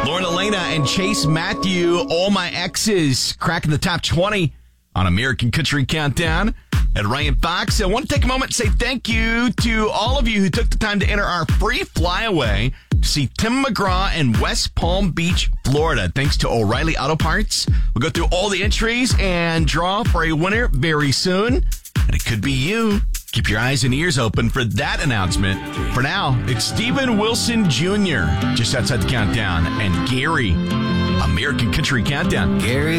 Lauren Elena and Chase Matthew, All My Exes, cracking the top 20 on American Country Countdown. And Ryan Fox, I want to take a moment and say thank you to all of you who took the time to enter our free flyaway to see Tim McGraw in West Palm Beach, Florida. Thanks to O'Reilly Auto Parts. We'll go through all the entries and draw for a winner very soon. And it could be you. Keep your eyes and ears open for that announcement. For now, it's Stephen Wilson Jr. just outside the countdown, and Gary, American Country Countdown. Gary